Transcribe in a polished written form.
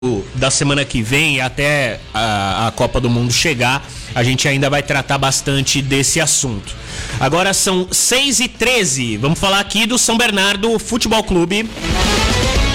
da semana que vem até a Copa do Mundo chegar, a gente ainda vai tratar bastante desse assunto. Agora são 6h13, vamos falar aqui do São Bernardo Futebol Clube.